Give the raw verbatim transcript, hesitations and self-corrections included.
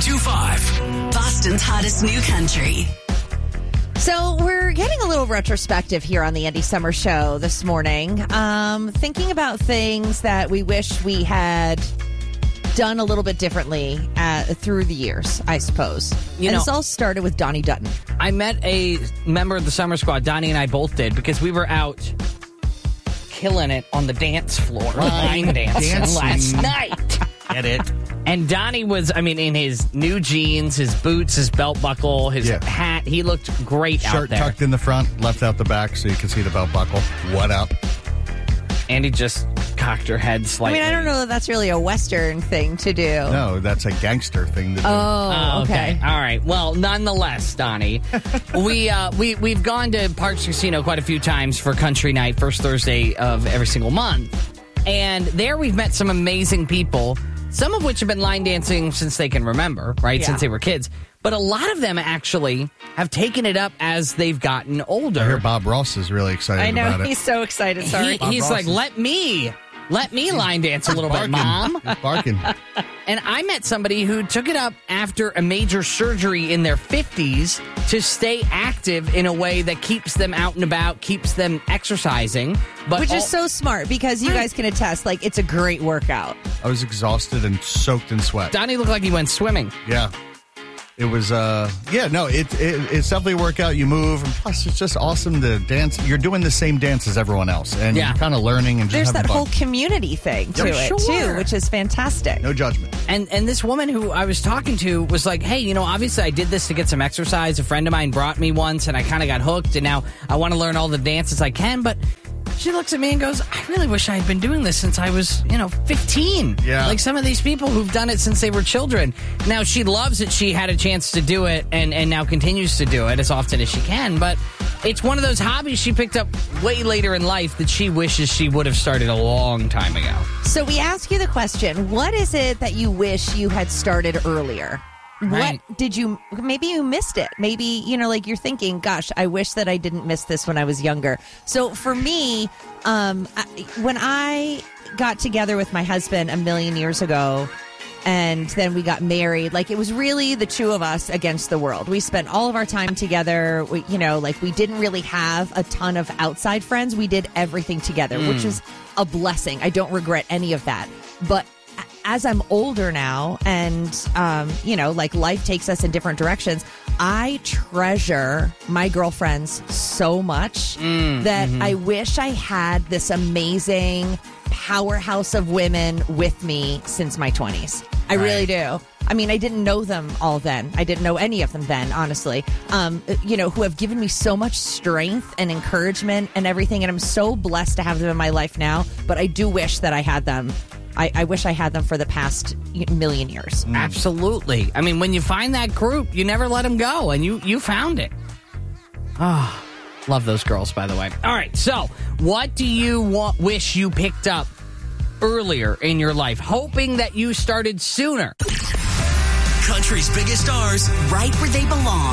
two five. Boston's hottest new country. So we're getting a little retrospective here on the Andy Summer Show this morning. Um, thinking about things that we wish we had done a little bit differently uh, through the years, I suppose. You and know, this all started with Donnie Dutton. I met a member of the Summer Squad, Donnie and I both did, because we were out killing it on the dance floor, line dancing Dancing. last night. Get it? And Donnie was, I mean, in his new jeans, his boots, his belt buckle, his Yeah. hat. He looked great out Shirt there. tucked in the front, left out the back so you can see the belt buckle. What up? Andy just cocked her head I slightly. mean, I don't know that that's really a Western thing to do. No, that's a gangster thing to do. Oh, Oh, okay. All right. Well, nonetheless, Donnie, we uh, we we've gone to Parks Casino quite a few times for country night, first Thursday of every single month, and there we've met some amazing people. Some of which have been line dancing since they can remember, right? Yeah. Since they were kids. But a lot of them actually have taken it up as they've gotten older. I hear Bob Ross is really excited I know, about it. he's so excited. Sorry. He, he's Ross like, is- let me, let me line dance a little bit, Barking. Mom. He's barking. And I met somebody who took it up after a major surgery in their fifties to stay active in a way that keeps them out and about, keeps them exercising. But Which all- is so smart because you Right. guys can attest, like, it's a great workout. I was exhausted and soaked in sweat. Donnie looked like he went swimming. Yeah. It was, uh, yeah, no, it, it it's definitely a workout. You move, and plus it's just awesome to dance. You're doing the same dance as everyone else, and Yeah. you're kind of learning and just There's having that fun. whole community thing to Yeah, it, sure. too, which is fantastic. No judgment. And and this woman who I was talking to was like, hey, you know, obviously I did this to get some exercise. A friend of mine brought me once, and I kind of got hooked, and now I want to learn all the dances I can, but she looks at me and goes, I really wish I had been doing this since I was, you know, fifteen. Yeah. Like some of these people who've done it since they were children. Now, she loves that she had a chance to do it and, and now continues to do it as often as she can. But it's one of those hobbies she picked up way later in life that she wishes she would have started a long time ago. So we ask you the question, what is it that you wish you had started earlier? Right. What did you, maybe you missed it. Maybe, you know, like you're thinking, gosh, I wish that I didn't miss this when I was younger. So for me, um, I, when I got together with my husband a million years ago, and then we got married, like it was really the two of us against the world. We spent all of our time together. We, you know, like we didn't really have a ton of outside friends. We did everything together, Mm. which was a blessing. I don't regret any of that. But as I'm older now and, um, you know, like life takes us in different directions, I treasure my girlfriends so much Mm, that mm-hmm. I wish I had this amazing powerhouse of women with me since my twenties. I really do. I mean, I didn't know them all then. I didn't know any of them then, honestly. Um, you know, who have given me so much strength and encouragement and everything. And I'm so blessed to have them in my life now. But I do wish that I had them. I, I wish I had them for the past million years. Absolutely. I mean, when you find that group, you never let them go, and you, you found it. Ah, love those girls, by the way. All right, so what do you want, wish you picked up earlier in your life, hoping that you started sooner? Country's biggest stars. Right where they belong.